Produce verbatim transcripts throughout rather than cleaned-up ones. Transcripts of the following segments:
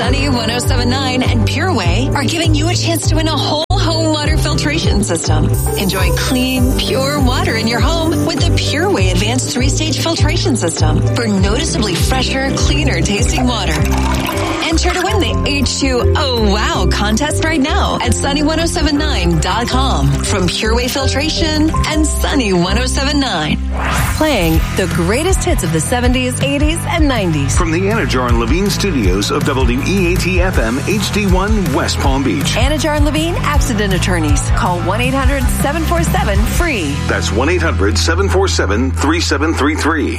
Sunny one oh seven point nine and Pure Way are giving you a chance to win a whole home water filtration system. Enjoy clean, pure water in your home with the Pure Way Advanced three-stage filtration system for noticeably fresher, cleaner tasting water. Enter to win the H two O Wow contest right now at sunny ten seventy-nine dot com from Pure Way Filtration and Sunny ten seventy-nine. Playing the greatest hits of the seventies, eighties, and nineties. From the Anajar and Levine studios of W E A T F M H D one West Palm Beach. Anajar and Levine Accident Attorneys. Call one eight hundred seven four seven free. That's one eight hundred seven four seven three seven three three.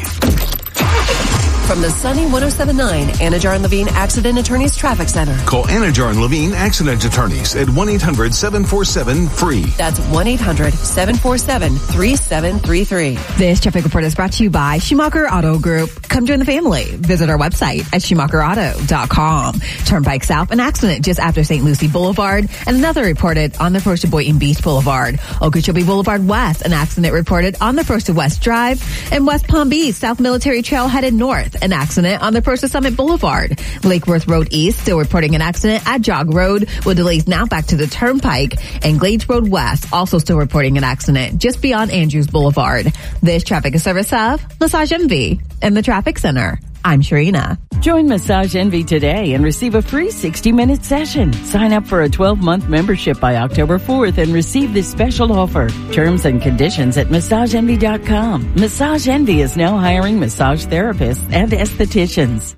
From the Sunny ten seventy-nine Anajar and Levine Accident Attorneys Traffic Center. Call Anajar and Levine Accident Attorneys at one eight hundred seven four seven free. That's one eight hundred seven four seven three seven three three. This traffic report is brought to you by Schumacher Auto Group. Come join the family. Visit our website at schumacher auto dot com. Turnpike South, an accident just after Saint Lucie Boulevard, and another reported on the approach to Boynton Beach Boulevard. Okeechobee Boulevard West, an accident reported on the approach to West Drive, and West Palm Beach, South Military Trail headed north. An accident on the approach to Summit Boulevard. Lake Worth Road East still reporting an accident at Jog Road with delays now back to the Turnpike, and Glades Road West also still reporting an accident just beyond Andrews Boulevard. This traffic is service of Massage Envy and the Traffic Center. I'm Sharina. Join Massage Envy today and receive a free sixty-minute session. Sign up for a twelve-month membership by October fourth and receive this special offer. Terms and conditions at massage envy dot com. Massage Envy is now hiring massage therapists and estheticians.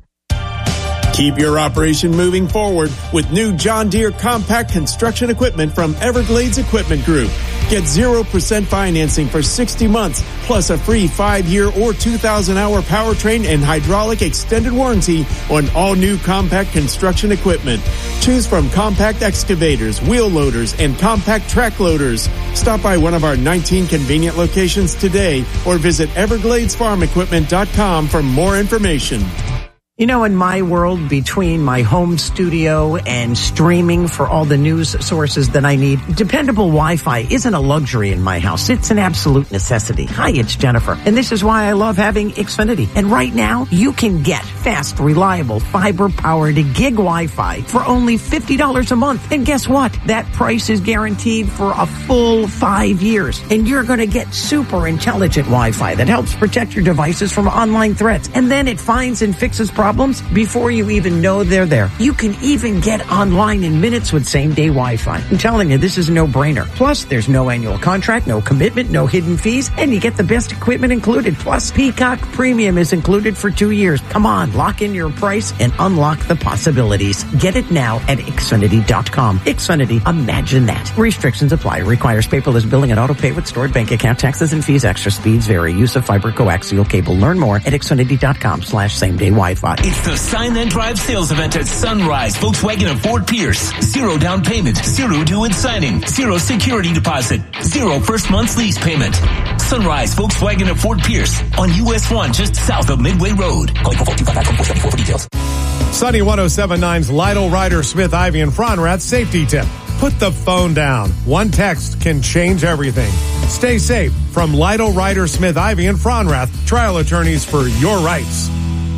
Keep your operation moving forward with new John Deere compact construction equipment from Everglades Equipment Group. Get zero percent financing for sixty months, plus a free five-year or two thousand hour powertrain and hydraulic extended warranty on all new compact construction equipment. Choose from compact excavators, wheel loaders, and compact track loaders. Stop by one of our nineteen convenient locations today or visit everglades farm equipment dot com for more information. You know, in my world, between my home studio and streaming for all the news sources that I need, dependable Wi-Fi isn't a luxury in my house. It's an absolute necessity. Hi, it's Jennifer. And this is why I love having Xfinity. And right now, you can get fast, reliable, fiber-powered gig Wi-Fi for only fifty dollars a month. And guess what? That price is guaranteed for a full five years. And you're going to get super intelligent Wi-Fi that helps protect your devices from online threats. And then it finds and fixes problems Problems before you even know they're there. You can even get online in minutes with same-day Wi-Fi. I'm telling you, this is a no-brainer. Plus, there's no annual contract, no commitment, no hidden fees, and you get the best equipment included. Plus, Peacock Premium is included for two years. Come on, lock in your price and unlock the possibilities. Get it now at Xfinity dot com. Xfinity, imagine that. Restrictions apply. Requires paperless billing and auto pay with stored bank account. Taxes and fees extra. Speeds vary. Use of fiber coaxial cable. Learn more at Xfinity dot com slash same-day Wi-Fi. It's the Sign Then Drive sales event at Sunrise, Volkswagen of Fort Pierce. Zero down payment, zero due at signing, zero security deposit, zero first month's lease payment. Sunrise, Volkswagen of Fort Pierce on U S one just south of Midway Road. Call four two five five four seven four for details. Sunny ten seventy-nine's Lytle Ryder Smith Ivy and Fronrath safety tip. Put the phone down. One text can change everything. Stay safe from Lytle Ryder Smith Ivy and Fronrath, trial attorneys for your rights.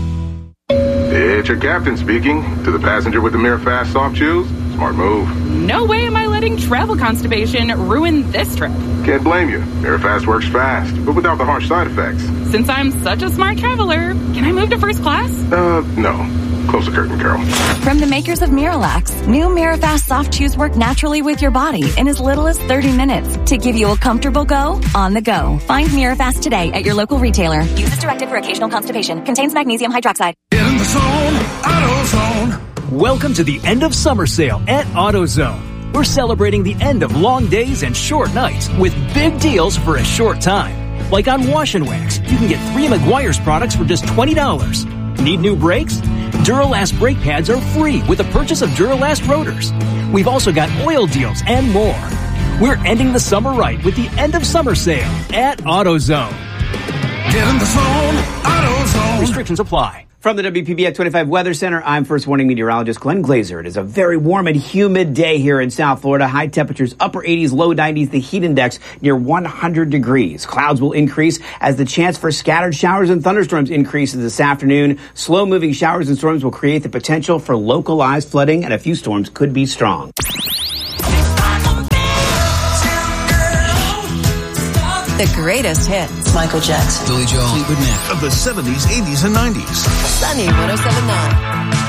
It's your captain speaking. To the passenger with the Mirror Fast soft shoes, smart move. No way am I letting travel constipation ruin this trip. Can't blame you. Mirror Fast works fast, but without the harsh side effects. Since I'm such a smart traveler, can I move to first class? Uh, no. Close the curtain, Carol. From the makers of Miralax, new Mirafast soft chews work naturally with your body in as little as thirty minutes to give you a comfortable go on the go. Find Mirafast today at your local retailer. Use as directed for occasional constipation. Contains magnesium hydroxide. Get in the zone, AutoZone. Welcome to the end of summer sale at AutoZone. We're celebrating the end of long days and short nights with big deals for a short time. Like on Wash and Wax, you can get three Meguiar's products for just twenty dollars. Need new brakes? Duralast brake pads are free with the purchase of Duralast rotors. We've also got oil deals and more. We're ending the summer right with the end of summer sale at AutoZone. Get in the zone, AutoZone. Restrictions apply. From the W P B F twenty-five Weather Center, I'm First Warning meteorologist Glenn Glazer. It is a very warm and humid day here in South Florida. High temperatures, upper eighties, low nineties. The heat index near one hundred degrees. Clouds will increase as the chance for scattered showers and thunderstorms increases this afternoon. Slow-moving showers and storms will create the potential for localized flooding, and a few storms could be strong. The greatest hits. Michael Jackson. Billy Joel. Fleetwood Mac. Of the seventies, eighties, and nineties. Sunny one oh seven point nine.